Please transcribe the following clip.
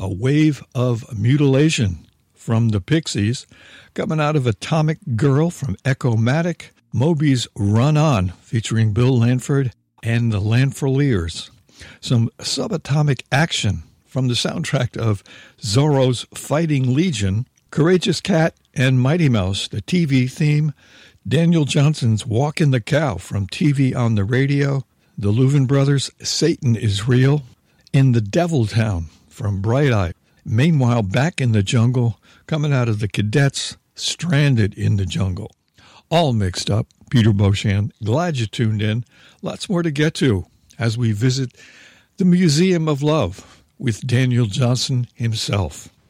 A Wave of Mutilation from the Pixies, coming out of Atomic Girl from Echo-Matic, Moby's Run On featuring Bill Lanford and the Lanfoliers, some Subatomic Action from the soundtrack of Zorro's Fighting Legion, Courageous Cat and Mighty Mouse, the TV theme, Daniel Johnson's Walkin' the Cow from TV on the Radio, the Louvin Brothers' Satan is Real, In the Devil Town from Bright Eye. Meanwhile, back in the jungle, coming out of the Cadets, Stranded in the Jungle. All mixed up. Peter Beauchamp, glad you tuned in. Lots more to get to as we visit the Museum of Love with Daniel Johnston himself.